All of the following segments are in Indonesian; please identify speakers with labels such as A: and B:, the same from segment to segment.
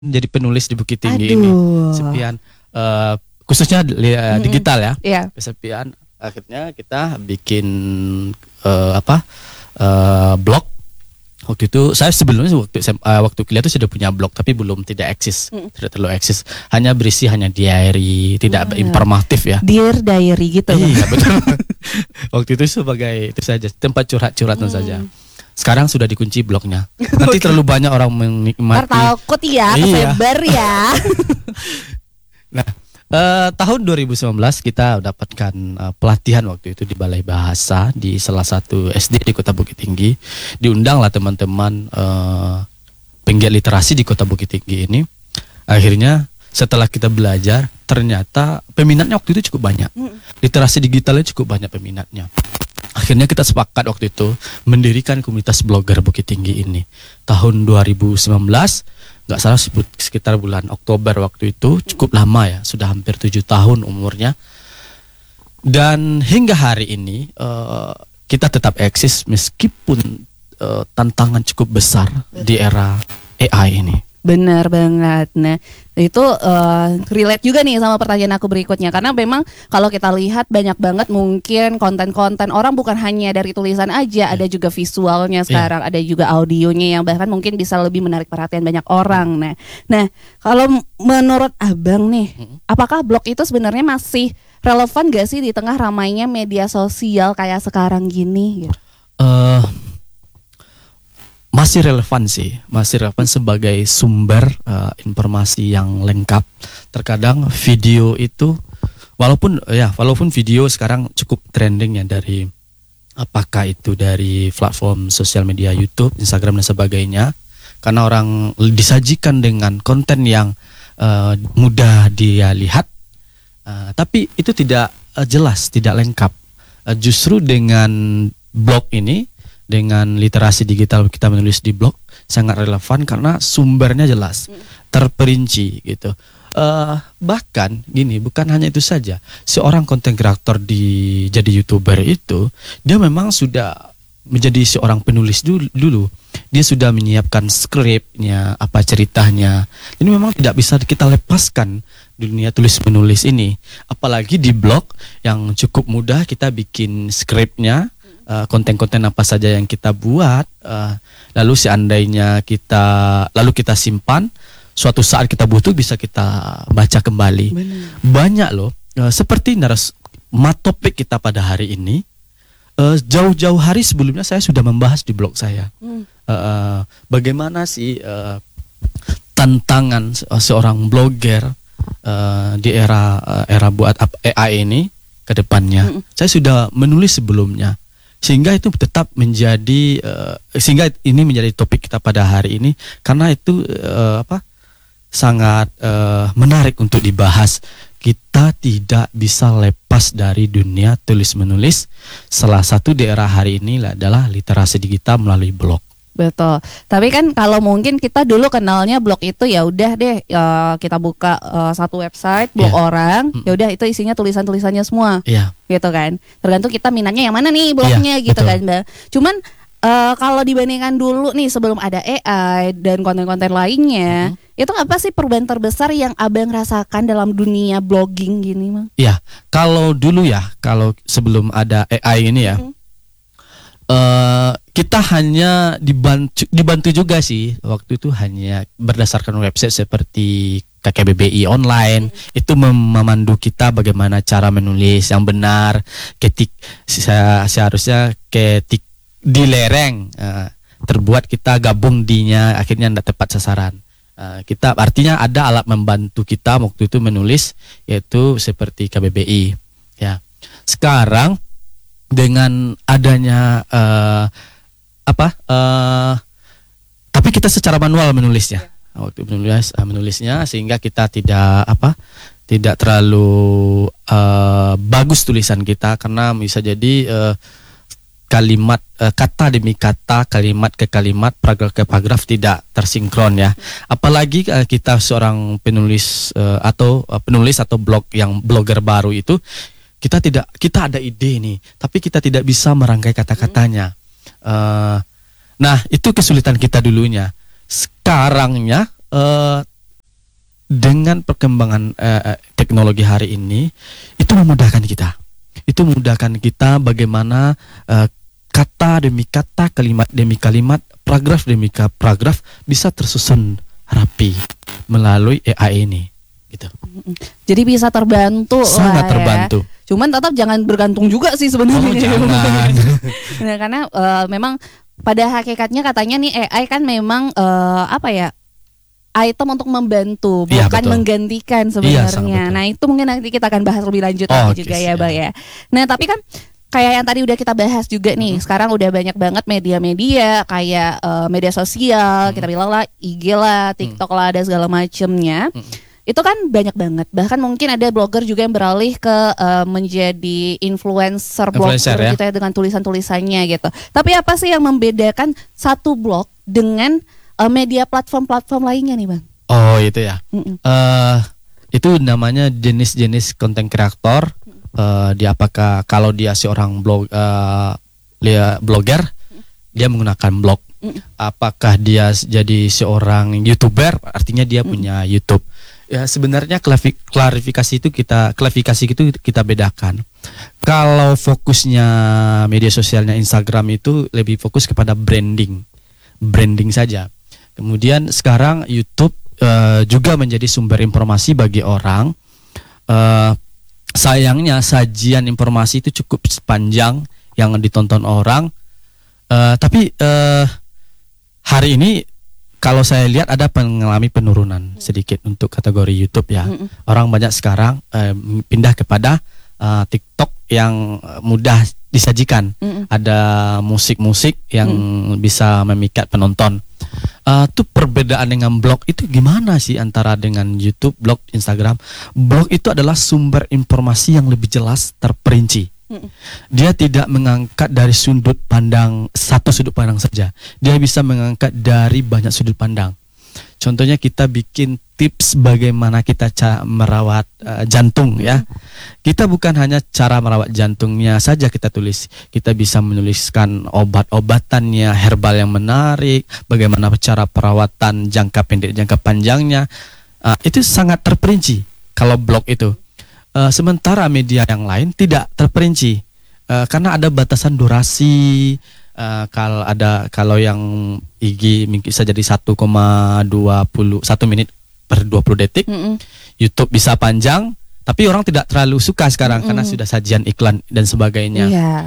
A: jadi penulis di Bukit Tinggi ini.
B: Aduh.
A: Kesepian, khususnya digital ya.
B: Iya.
A: Kesepian, akhirnya kita bikin blog. Waktu itu saya sebelumnya waktu kuliah itu sudah punya blog, tapi belum tidak eksis, tidak terlalu eksis. Hanya berisi diary, tidak informatif ya.
B: Dear diary gitu.
A: Iya betul. Waktu itu sebagai itu saja tempat curhat-curhatan saja. Sekarang sudah dikunci blognya. Nanti terlalu banyak orang menikmati.
B: Takut ya, kesebar ya.
A: Nah, tahun 2019 kita dapatkan pelatihan waktu itu di Balai Bahasa di salah satu SD di Kota Bukit Tinggi. Diundanglah teman-teman penggiat literasi di Kota Bukit Tinggi ini. Akhirnya setelah kita belajar, ternyata peminatnya waktu itu cukup banyak. Literasi digitalnya cukup banyak peminatnya. Akhirnya kita sepakat waktu itu mendirikan komunitas blogger Bukit Tinggi ini. Tahun 2019, nggak salah sekitar bulan Oktober waktu itu, cukup lama ya, sudah hampir 7 tahun umurnya. Dan hingga hari ini kita tetap eksis meskipun tantangan cukup besar di era AI ini.
B: Benar banget. Nah, itu relate juga nih sama pertanyaan aku berikutnya. Karena memang kalau kita lihat banyak banget mungkin konten-konten orang bukan hanya dari tulisan aja, ada juga visualnya sekarang, ada juga audionya yang bahkan mungkin bisa lebih menarik perhatian banyak orang. Nah, kalau menurut Abang nih, apakah blog itu sebenarnya masih relevan gak sih di tengah ramainya media sosial kayak sekarang gini? Gitu?
A: Masih relevan sih, masih relevan sebagai sumber informasi yang lengkap. Terkadang video itu, walaupun video sekarang cukup trending ya, dari apakah itu dari platform sosial media YouTube, Instagram dan sebagainya, karena orang disajikan dengan konten yang mudah dia lihat, tapi itu tidak jelas, tidak lengkap. Justru dengan blog ini, dengan literasi digital kita menulis di blog sangat relevan karena sumbernya jelas, terperinci gitu. Bahkan gini, bukan hanya itu saja. Seorang konten kreator jadi YouTuber itu, dia memang sudah menjadi seorang penulis dulu. Dia sudah menyiapkan skripnya, apa ceritanya. Ini memang tidak bisa kita lepaskan dunia tulis menulis ini. Apalagi di blog yang cukup mudah, kita bikin skripnya, konten-konten apa saja yang kita buat, lalu seandainya kita simpan, suatu saat kita butuh bisa kita baca kembali. Benar. Banyak loh, seperti topik kita pada hari ini, jauh-jauh hari sebelumnya saya sudah membahas di blog saya. Bagaimana sih tantangan seorang blogger di era buat AI ini ke depannya. Saya sudah menulis sebelumnya. Sehingga itu tetap menjadi sehingga ini menjadi topik kita pada hari ini, karena itu sangat menarik untuk dibahas. Kita tidak bisa lepas dari dunia tulis menulis. Salah satu di era hari ini adalah literasi digital melalui blog.
B: Betul. Tapi kan kalau mungkin kita dulu kenalnya blog itu ya udah deh, kita buka satu website blog orang, ya udah itu isinya tulisan-tulisannya semua. Gitu kan. Tergantung kita minatnya yang mana nih blognya gitu betul. Kan, Mbak. Cuman kalau dibandingkan dulu nih sebelum ada AI dan konten-konten lainnya, itu apa sih perubahan terbesar yang Abang rasakan dalam dunia blogging gini, Bang?
A: Iya, kalau dulu ya, kalau sebelum ada AI ini ya, kita hanya dibantu juga sih waktu itu, hanya berdasarkan website seperti KKBBI online, itu memandu kita bagaimana cara menulis yang benar, seharusnya ketik di lereng, terbuat kita gabung dinya, akhirnya tidak tepat sasaran. Kita artinya ada alat membantu kita waktu itu menulis, yaitu seperti KBBI ya. Sekarang dengan adanya tapi kita secara manual menulisnya. Waktu menulisnya sehingga kita tidak terlalu bagus tulisan kita, karena bisa jadi kalimat kata demi kata, kalimat ke kalimat, paragraf ke paragraf tidak tersinkron ya. Apalagi kita seorang penulis atau blogger baru itu, kita ada ide nih, tapi kita tidak bisa merangkai kata-katanya. Nah, itu kesulitan kita dulunya. Sekarangnya dengan perkembangan teknologi hari ini itu memudahkan kita. Itu memudahkan kita bagaimana kata demi kata, kalimat demi kalimat, paragraf demi paragraf bisa tersusun rapi melalui AI ini, gitu.
B: Jadi bisa terbantu
A: Sangat
B: lah ya.
A: terbantu.
B: Cuman tetap jangan bergantung juga sih sebenarnya.
A: Jangan.
B: Nah, karena memang pada hakikatnya katanya nih AI kan memang apa ya, item untuk membantu,
A: Iya,
B: bukan
A: betul.
B: menggantikan
A: Iya, sangat
B: sebenarnya.
A: betul.
B: Nah itu mungkin nanti kita akan bahas lebih lanjut lagi juga ya, Bang ya. Nah tapi kan kayak yang tadi udah kita bahas juga nih, sekarang udah banyak banget media-media kayak media sosial, kita bilang lah IG lah, TikTok lah, ada segala macemnya. Itu kan banyak banget. Bahkan mungkin ada blogger juga yang beralih ke menjadi influencer blogger
A: ya?
B: gitu ya, dengan tulisan-tulisannya gitu. Tapi apa sih yang membedakan satu blog dengan media platform-platform lainnya nih, Bang?
A: Oh itu ya. Itu namanya jenis-jenis konten kreator. Dia apakah kalau dia seorang blogger, dia menggunakan blog. Apakah dia jadi seorang YouTuber, artinya dia punya YouTube. Ya sebenarnya klarifikasi itu kita bedakan. Kalau fokusnya media sosialnya Instagram itu lebih fokus kepada branding saja. Kemudian sekarang YouTube juga menjadi sumber informasi bagi orang. Sayangnya sajian informasi itu cukup panjang yang ditonton orang. Tapi hari ini kalau saya lihat ada mengalami penurunan sedikit untuk kategori YouTube ya. Orang banyak sekarang pindah kepada TikTok yang mudah disajikan. Ada musik-musik yang bisa memikat penonton. Itu perbedaan dengan blog itu gimana sih antara dengan YouTube, blog, Instagram? Blog itu adalah sumber informasi yang lebih jelas, terperinci. Dia tidak mengangkat dari satu sudut pandang saja. Dia bisa mengangkat dari banyak sudut pandang. Contohnya kita bikin tips bagaimana kita merawat jantung ya. Kita bukan hanya cara merawat jantungnya saja kita tulis. Kita bisa menuliskan obat-obatannya, herbal yang menarik, bagaimana cara perawatan jangka pendek, jangka panjangnya. Itu sangat terperinci kalau blog itu. Sementara media yang lain tidak terperinci karena ada batasan durasi. Kalau yang IG mungkin bisa jadi 1,1 menit per 20 detik. YouTube bisa panjang, tapi orang tidak terlalu suka sekarang karena sudah sajian iklan dan sebagainya.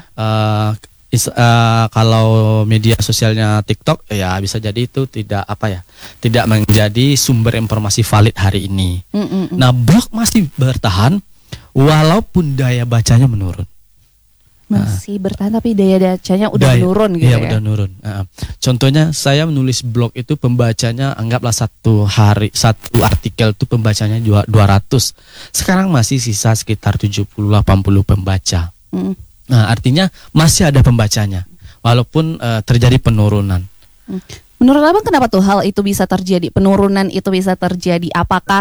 A: Kalau media sosialnya TikTok ya bisa jadi itu tidak menjadi sumber informasi valid hari ini. Nah, blog masih bertahan walaupun daya bacanya menurun.
B: Masih bertahan tapi daya bacanya udah menurun gitu ya.
A: Iya, udah menurun. Contohnya saya menulis blog itu pembacanya anggaplah satu artikel itu pembacanya 200. Sekarang masih sisa sekitar 70-80 pembaca. Nah, artinya masih ada pembacanya walaupun terjadi penurunan.
B: Menurut Abang kenapa tuh hal itu bisa terjadi, penurunan itu bisa terjadi? Apakah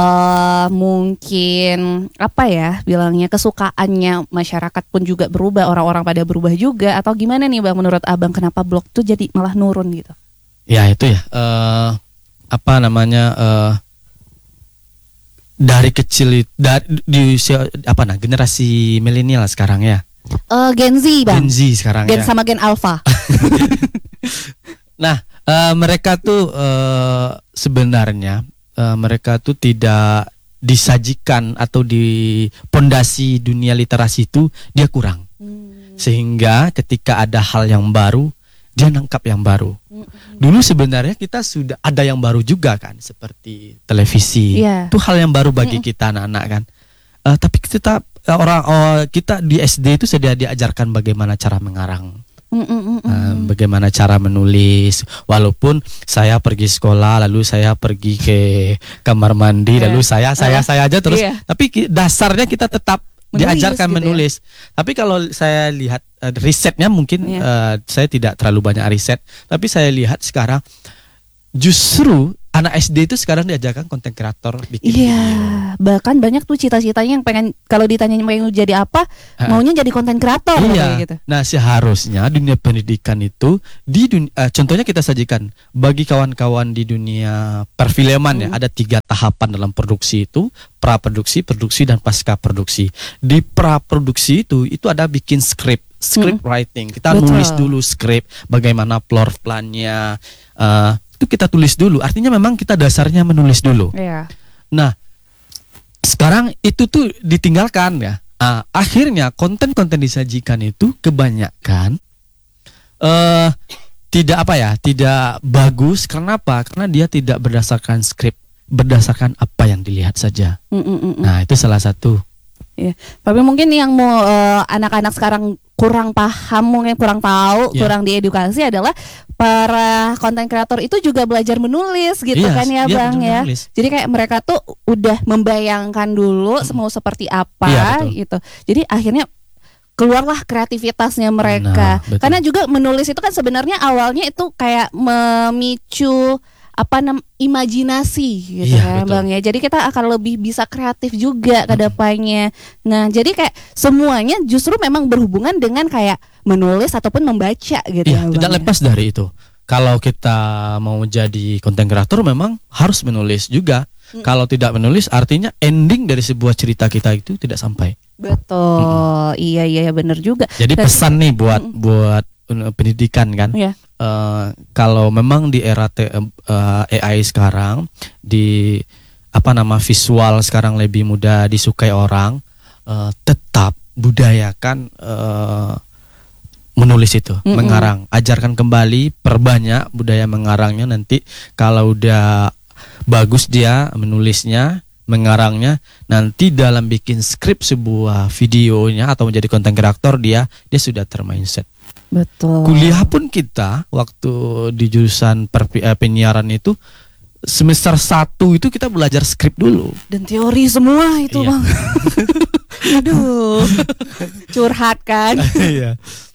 B: mungkin bilangnya kesukaannya masyarakat pun juga berubah, orang-orang pada berubah juga, atau gimana nih Bang menurut Abang kenapa blog tuh jadi malah nurun gitu?
A: Ya itu ya dari kecil generasi milenial sekarang ya.
B: Gen Z Bang.
A: Gen Z sekarang
B: Gen
A: ya.
B: sama Gen Alpha.
A: Nah, mereka tuh sebenarnya mereka tuh tidak disajikan atau di pondasi dunia literasi itu dia kurang. Sehingga ketika ada hal yang baru, dia nangkap yang baru. Dulu sebenarnya kita sudah ada yang baru juga kan, seperti televisi. Itu hal yang baru bagi kita anak-anak kan. Tapi kita di SD itu sudah diajarkan bagaimana cara mengarang. Bagaimana cara menulis. Walaupun saya pergi sekolah, lalu saya pergi ke kamar mandi, lalu saya aja terus. Tapi dasarnya kita tetap diajarkan menulis. Tapi kalau saya lihat risetnya mungkin saya tidak terlalu banyak riset. Tapi saya lihat sekarang justru anak SD itu sekarang diajarkan konten kreator bikin
B: Iya,
A: video.
B: bahkan banyak tuh cita-citanya yang pengen kalau ditanya pengen jadi apa, maunya jadi konten kreator
A: Iya.
B: gitu.
A: Nah, seharusnya dunia pendidikan itu contohnya kita sajikan bagi kawan-kawan di dunia perfilman ya, ada 3 tahapan dalam produksi itu, praproduksi, produksi dan pasca produksi. Di praproduksi itu ada bikin script writing. Kita
B: Betul.
A: nulis dulu script, bagaimana floor plan-nya, itu kita tulis dulu. Artinya memang kita dasarnya menulis dulu.
B: Iya.
A: Nah, sekarang itu tuh ditinggalkan ya. Akhirnya konten-konten disajikan itu kebanyakan tidak bagus. Karena apa? Karena dia tidak berdasarkan skrip, berdasarkan apa yang dilihat saja. Nah, itu salah satu.
B: Ya, tapi mungkin yang mau anak-anak sekarang kurang paham, mungkin kurang tahu, kurang diedukasi adalah para konten kreator itu juga belajar menulis gitu kan ya Bang ya.
A: Menulis.
B: Jadi kayak mereka tuh udah membayangkan dulu mau seperti apa gitu. Jadi akhirnya keluarlah kreativitasnya mereka.
A: Nah,
B: karena juga menulis itu kan sebenarnya awalnya itu kayak memicu imajinasi gitu kan Bang ya. Jadi kita akan lebih bisa kreatif juga ke depannya. Nah, jadi kayak semuanya justru memang berhubungan dengan kayak menulis ataupun membaca gitu ya Bang.
A: Tidak lepas dari itu. Kalau kita mau jadi konten kreator memang harus menulis juga. Kalau tidak menulis artinya ending dari sebuah cerita kita itu tidak sampai.
B: Betul. Iya benar juga.
A: Jadi pesan nih buat pendidikan kan.
B: Iya.
A: Kalau memang di era AI sekarang, di visual sekarang lebih mudah disukai orang, tetap budayakan menulis itu, mengarang, ajarkan kembali, perbanyak budaya mengarangnya. Nanti kalau udah bagus dia menulisnya, mengarangnya, nanti dalam bikin skrip sebuah videonya atau menjadi konten kreator dia sudah termindset.
B: Betul.
A: Kuliah pun kita waktu di jurusan penyiaran itu semester 1 itu kita belajar skrip dulu.
B: Dan teori semua itu Bang. Aduh. Curhat kan.
A: Iya.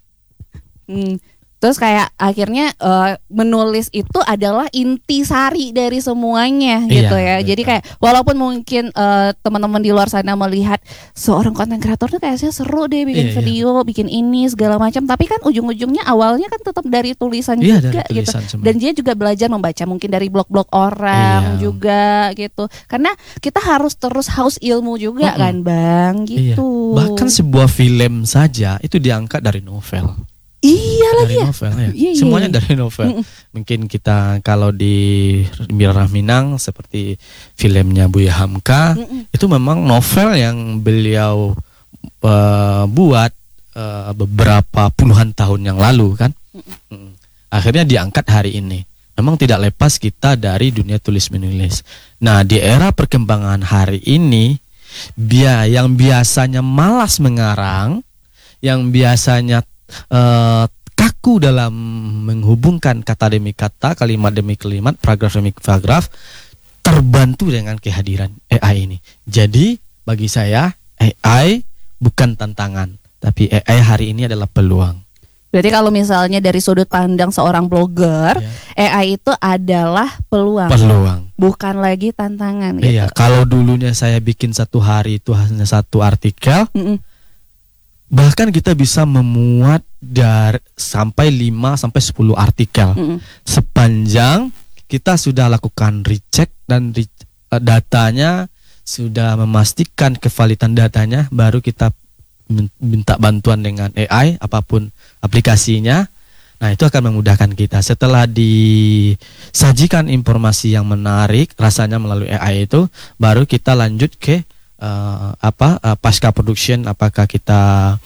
B: Terus kayak akhirnya menulis itu adalah intisari dari semuanya gitu ya.
A: Betul.
B: Jadi kayak walaupun mungkin teman-teman di luar sana melihat seorang konten kreator tuh kayaknya seru deh bikin video, bikin ini segala macam, tapi kan ujung-ujungnya awalnya kan tetap dari tulisan juga
A: dari tulisan
B: gitu.
A: semua.
B: Dan dia juga belajar membaca mungkin dari blog-blog orang juga gitu. Karena kita harus terus haus ilmu juga kan Bang gitu.
A: Bahkan sebuah film saja itu diangkat dari novel.
B: Iya lagi
A: dari
B: ya.
A: novel ya. Semuanya dari novel. Mungkin kita kalau di Mirah Minang seperti filmnya Buya Hamka, itu memang novel yang beliau buat beberapa puluhan tahun yang lalu kan. Akhirnya diangkat hari ini. Memang tidak lepas kita dari dunia tulis menulis. Nah, di era perkembangan hari ini, yang biasanya malas mengarang, yang biasanya kaku dalam menghubungkan kata demi kata, kalimat demi kalimat, paragraf demi paragraf, terbantu dengan kehadiran AI ini. Jadi bagi saya AI bukan tantangan, tapi AI hari ini adalah peluang.
B: Berarti kalau misalnya dari sudut pandang seorang blogger, AI itu adalah peluang. Bukan lagi tantangan gitu.
A: Iya, kalau dulunya saya bikin satu hari itu hanya satu artikel, bahkan kita bisa memuat sampai 5 sampai 10 artikel sepanjang kita sudah lakukan recheck dan datanya sudah memastikan kevalidan datanya, baru kita minta bantuan dengan AI apapun aplikasinya. Nah, itu akan memudahkan kita. Setelah disajikan informasi yang menarik rasanya melalui AI itu, baru kita lanjut ke pasca production, apakah kita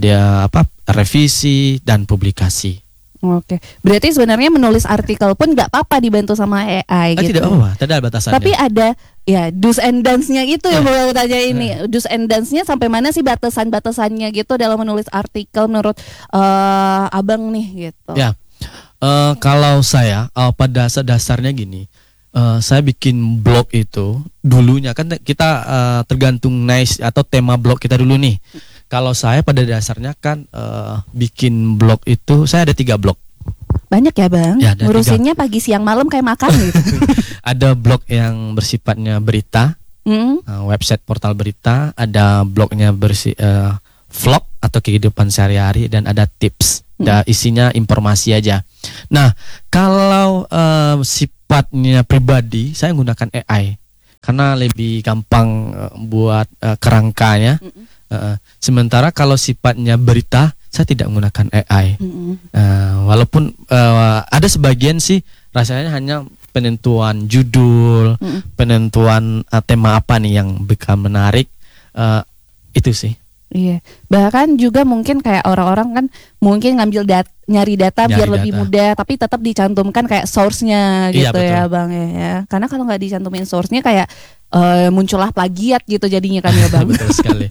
A: revisi dan publikasi.
B: Oke, berarti sebenarnya menulis artikel pun nggak apa-apa dibantu sama AI gitu.
A: Tidak apa-apa, tidak ada batasannya.
B: Tapi ada do's and don'ts-nya itu yang mau tanya ini. Do's and don'ts-nya sampai mana sih batasan-batasannya gitu dalam menulis artikel menurut Abang nih gitu.
A: Ya, kalau saya pada dasarnya gini. Saya bikin blog itu dulunya kan kita tergantung niche atau tema blog kita dulu nih. Kalau saya pada dasarnya kan bikin blog itu saya ada 3 blog.
B: banyak ya Bang.
A: Ya, ada
B: Ngurusinnya pagi siang malam kayak makan gitu.
A: Ada blog yang bersifatnya berita, website portal berita, ada blognya vlog atau kehidupan sehari-hari, dan ada tips. Isinya informasi aja. Nah, kalau sifatnya pribadi, saya menggunakan AI karena lebih gampang buat kerangkanya. Sementara kalau sifatnya berita, saya tidak menggunakan AI. Walaupun ada sebagian sih rasanya hanya penentuan judul, penentuan tema apa nih yang bakal menarik, itu sih.
B: Iya, bahkan juga mungkin kayak orang-orang kan mungkin nyari data biar lebih mudah, tapi tetap dicantumkan kayak source-nya gitu. Iya, ya Bang ya. Karena kalau nggak dicantumin source-nya kayak muncullah plagiat gitu jadinya kan ya Bang.
A: Betul sekali.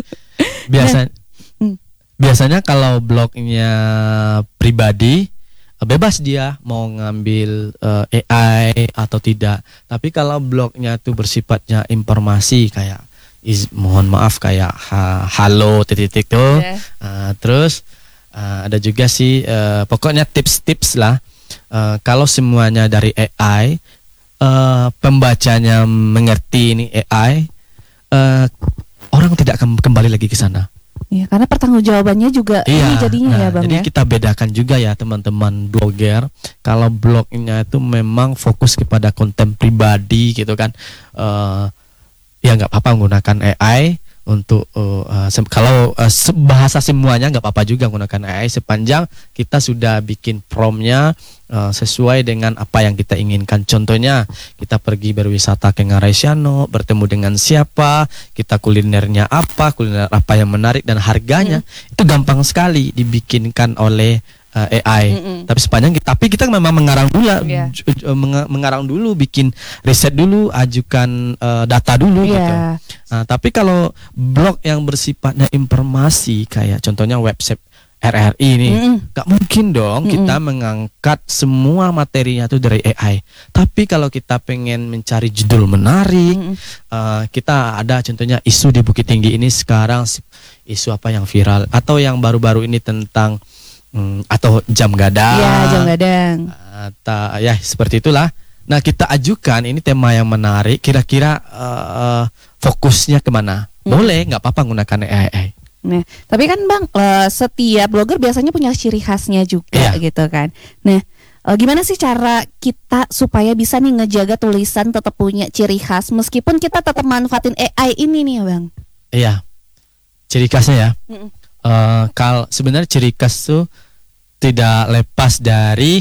A: Biasanya kalau blognya pribadi, bebas dia mau ngambil AI atau tidak. Tapi kalau blognya itu bersifatnya informasi kayak mohon maaf kayak halo titik-titik tuh, terus ada juga sih pokoknya tips-tips lah. Kalau semuanya dari AI, pembacanya mengerti ini AI, orang tidak akan kembali lagi ke sana.
B: Iya, karena pertanggungjawabannya juga ini jadinya ya Bang.
A: Jadi kita bedakan juga ya teman-teman blogger. Kalau blognya itu memang fokus kepada konten pribadi gitu kan, ya nggak apa-apa menggunakan AI untuk kalau bahasa semuanya nggak apa-apa juga menggunakan AI sepanjang kita sudah bikin promptnya sesuai dengan apa yang kita inginkan. Contohnya kita pergi berwisata ke Ngarai Siano, bertemu dengan siapa, kita kuliner apa yang menarik dan harganya, itu gampang sekali dibikinkan oleh AI. Tapi kita memang mengarang dulu, mengarang dulu, bikin riset dulu, ajukan data dulu gitu. Nah, tapi kalau blog yang bersifatnya informasi kayak contohnya website RRI ini, gak mungkin dong kita mengangkat semua materinya itu dari AI. Tapi kalau kita pengen mencari judul menarik, kita ada contohnya isu di Bukit Tinggi ini sekarang, isu apa yang viral atau yang baru-baru ini tentang atau jam gadang.
B: Ya, jam gadang.
A: Ya seperti itulah. Nah, kita ajukan ini tema yang menarik, kira-kira fokusnya kemana? Boleh, nggak apa-apa menggunakan AI.
B: Nah, tapi kan Bang, setiap blogger biasanya punya ciri khasnya juga gitu kan. Nah, gimana sih cara kita supaya bisa nih ngejaga tulisan tetap punya ciri khas meskipun kita tetap manfaatin AI ini nih Bang?
A: Iya, ciri khasnya ya. Kalau sebenarnya ciri khas tuh tidak lepas dari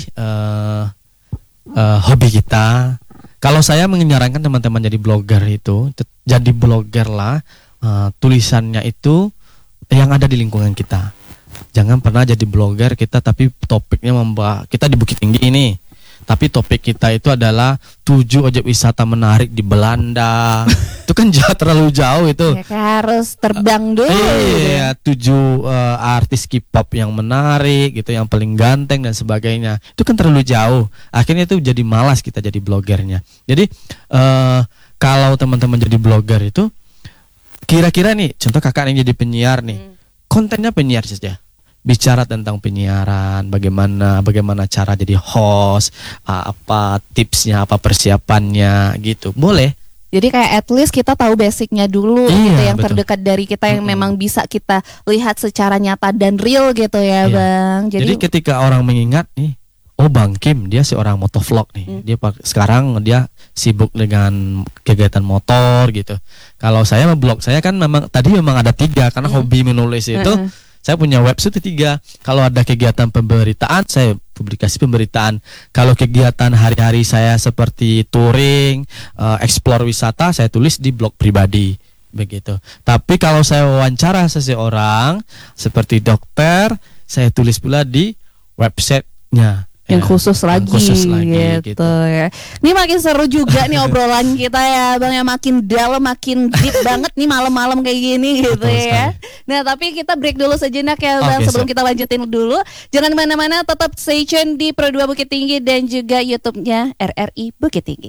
A: hobi kita. Kalau saya menyarankan teman-teman jadi blogger itu, jadi blogger lah, tulisannya itu yang ada di lingkungan kita. Jangan pernah jadi blogger kita tapi topiknya membahas kita di Bukit Tinggi ini, tapi topik kita itu adalah 7 objek wisata menarik di Belanda. Itu kan terlalu jauh itu.
B: Ya, harus terbang dulu.
A: Iya, 7 artis K-pop yang menarik gitu, yang paling ganteng dan sebagainya. Itu kan terlalu jauh. Akhirnya itu jadi malas kita jadi blogernya. Jadi kalau teman-teman jadi blogger itu kira-kira nih, contoh kakak yang jadi penyiar nih, kontennya penyiar saja. Bicara tentang penyiaran, bagaimana cara jadi host, apa tipsnya, apa persiapannya gitu. Boleh.
B: Jadi kayak at least kita tahu basicnya dulu gitu, yang betul. Terdekat dari kita yang memang bisa kita lihat secara nyata dan real gitu ya Bang.
A: Jadi ketika orang mengingat nih, oh Bang Kim dia seorang motovlog nih. Sekarang dia sibuk dengan kegiatan motor gitu. Kalau saya blog saya kan memang ada 3 karena hobi menulis itu. Saya punya website 3. Kalau ada kegiatan pemberitaan, saya publikasi pemberitaan. Kalau kegiatan hari-hari saya seperti touring, explore wisata, saya tulis di blog pribadi. Begitu. Tapi kalau saya wawancara seseorang seperti dokter, saya tulis pula di websitenya.
B: Yang khusus lagi gitu ya. Ini makin seru juga nih obrolan kita ya Bang, yang makin dalam, makin deep banget nih malam-malam kayak gini gitu ya. Nah, tapi kita break dulu sejenak ya Bang, sebelum kita lanjutin dulu. Jangan kemana-mana, tetap stay tune di Pro 2 Bukit Tinggi dan juga YouTube-nya RRI Bukit Tinggi.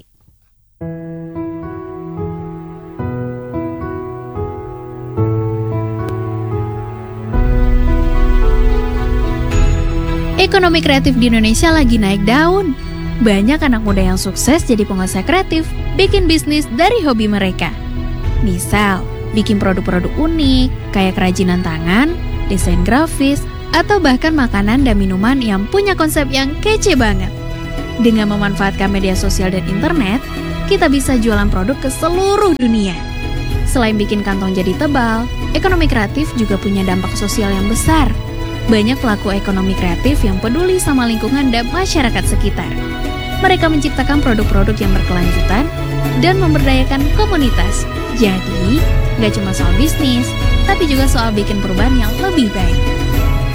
C: Ekonomi kreatif di Indonesia lagi naik daun. Banyak anak muda yang sukses jadi pengusaha kreatif, bikin bisnis dari hobi mereka. Misal, bikin produk-produk unik, kayak kerajinan tangan, desain grafis, atau bahkan makanan dan minuman yang punya konsep yang kece banget. Dengan memanfaatkan media sosial dan internet, kita bisa jualan produk ke seluruh dunia. Selain bikin kantong jadi tebal, ekonomi kreatif juga punya dampak sosial yang besar. Banyak pelaku ekonomi kreatif yang peduli sama lingkungan dan masyarakat sekitar. Mereka menciptakan produk-produk yang berkelanjutan dan memberdayakan komunitas. Jadi, nggak cuma soal bisnis, tapi juga soal bikin perubahan yang lebih baik.